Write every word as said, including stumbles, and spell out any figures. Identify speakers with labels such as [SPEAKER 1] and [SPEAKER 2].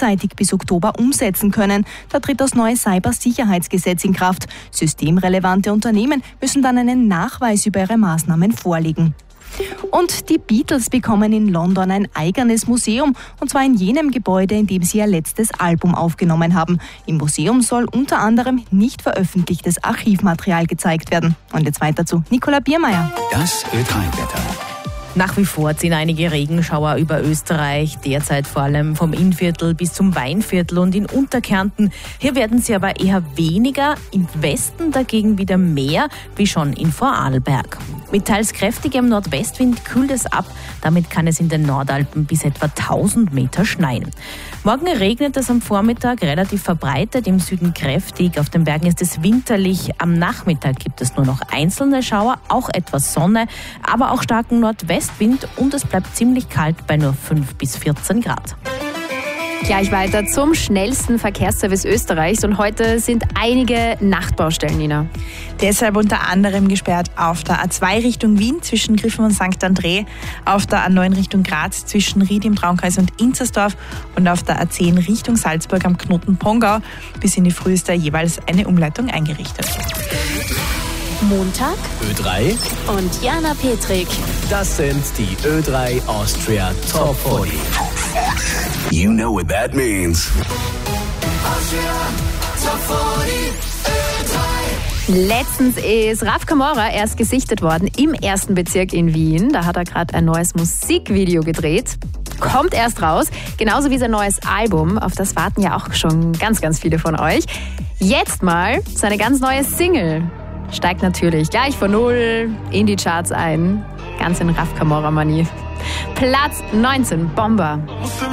[SPEAKER 1] frühzeitig bis Oktober umsetzen können. Da tritt das neue Cybersicherheitsgesetz in Kraft. Systemrelevante Unternehmen müssen dann einen Nachweis über ihre Maßnahmen vorlegen. Und die Beatles bekommen in London ein eigenes Museum, und zwar in jenem Gebäude, in dem sie ihr letztes Album aufgenommen haben. Im Museum soll unter anderem nicht veröffentlichtes Archivmaterial gezeigt werden. Und jetzt weiter zu Nicola Biermeier.
[SPEAKER 2] Das Ö drei Wetter.
[SPEAKER 3] Nach wie vor ziehen einige Regenschauer über Österreich, derzeit vor allem vom Innviertel bis zum Weinviertel und in Unterkärnten. Hier werden sie aber eher weniger, im Westen dagegen wieder mehr, wie schon in Vorarlberg. Mit teils kräftigem Nordwestwind kühlt es ab, damit kann es in den Nordalpen bis etwa tausend Meter schneien. Morgen regnet es am Vormittag relativ verbreitet, im Süden kräftig, auf den Bergen ist es winterlich. Am Nachmittag gibt es nur noch einzelne Schauer, auch etwas Sonne, aber auch starken Nordwestwind und es bleibt ziemlich kalt bei nur fünf bis vierzehn Grad.
[SPEAKER 4] Gleich weiter zum schnellsten Verkehrsservice Österreichs und heute sind einige Nachtbaustellen, Nina.
[SPEAKER 5] Deshalb unter anderem gesperrt auf der A zwei Richtung Wien zwischen Griffen und Sankt André, auf der A neun Richtung Graz zwischen Ried im Traunkreis und Inzersdorf und auf der A zehn Richtung Salzburg am Knoten Pongau. Bis in die Früh ist da jeweils eine Umleitung eingerichtet.
[SPEAKER 6] Montag
[SPEAKER 2] Ö drei.
[SPEAKER 6] und Jana Petrik.
[SPEAKER 2] Das sind die Ö drei Austria Top vierzig. You know what that means. Austria Top vierzig.
[SPEAKER 4] Letztens ist Raf Camora erst gesichtet worden im ersten Bezirk in Wien. Da hat er gerade ein neues Musikvideo gedreht. Kommt erst raus, genauso wie sein neues Album. Auf das warten ja auch schon ganz, ganz viele von euch. Jetzt mal seine ganz neue Single. Steigt natürlich gleich von null in die Charts ein. Ganz in Raf Camora-Manier. Platz neunzehn, Bomber.